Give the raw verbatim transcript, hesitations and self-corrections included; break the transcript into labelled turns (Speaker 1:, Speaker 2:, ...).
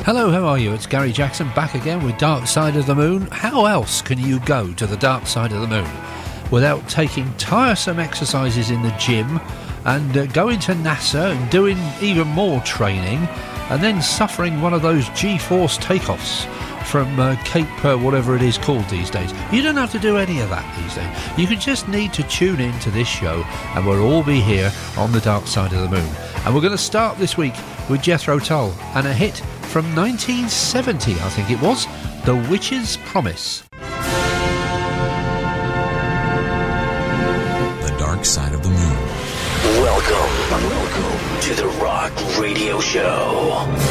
Speaker 1: Hello, how are you? It's Gary Jackson back again with Dark Side of the Moon. How else can you go to the dark side of the moon without taking tiresome exercises in the gym and uh, going to NASA and doing even more training and then suffering one of those G-force takeoffs from uh, Cape uh, whatever it is called these days? You don't have to do any of that these days. You can just need to tune in to this show and we'll all be here on the dark side of the moon. And we're going to start this week with Jethro Tull and a hit from nineteen seventy, I think it was, The Witch's Promise.
Speaker 2: The Dark Side of the Moon.
Speaker 3: Welcome, welcome to the Rock Radio Show.